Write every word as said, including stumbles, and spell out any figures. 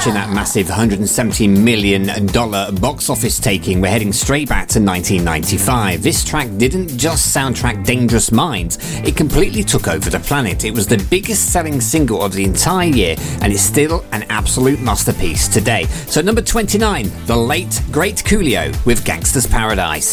matching that massive one hundred seventy million dollars box office taking, we're heading straight back to nineteen ninety-five. This track didn't just soundtrack Dangerous Minds, it completely took over the planet. It was the biggest selling single of the entire year, and it's still an absolute masterpiece today. So number twenty-nine, the late, great Coolio with Gangsta's Paradise.